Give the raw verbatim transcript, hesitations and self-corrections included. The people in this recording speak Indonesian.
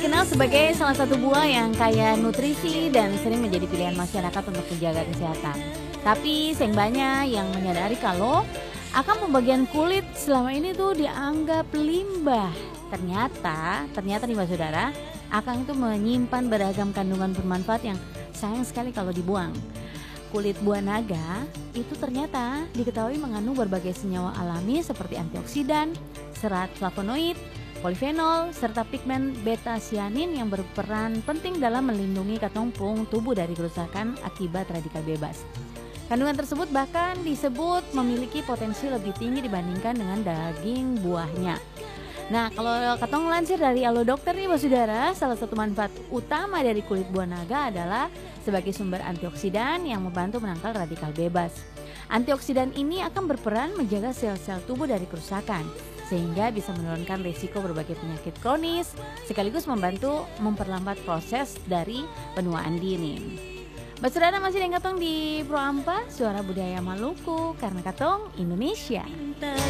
dikenal sebagai salah satu buah yang kaya nutrisi dan sering menjadi pilihan masyarakat untuk menjaga kesehatan. Tapi sayang yang menyadari kalau akang pembagian kulit selama ini tuh dianggap limbah. Ternyata, ternyata nih Mbak Saudara, akang itu menyimpan beragam kandungan bermanfaat yang sayang sekali kalau dibuang. Kulit buah naga itu ternyata diketahui mengandung berbagai senyawa alami seperti antioksidan, serat flavonoid, polifenol, serta pigmen beta-cyanin yang berperan penting dalam melindungi katumpung tubuh dari kerusakan akibat radikal bebas. Kandungan tersebut bahkan disebut memiliki potensi lebih tinggi dibandingkan dengan daging buahnya. Nah, kalau katong lansir dari Alo Dokter nih, Mbak Saudara, salah satu manfaat utama dari kulit buah naga adalah sebagai sumber antioksidan yang membantu menangkal radikal bebas. Antioksidan ini akan berperan menjaga sel-sel tubuh dari kerusakan, sehingga bisa menurunkan risiko berbagai penyakit kronis, sekaligus membantu memperlambat proses dari penuaan dini. Mbak Saudara, masih dengan katong di Pro Ampa, Suara Budaya Maluku, karena katong Indonesia.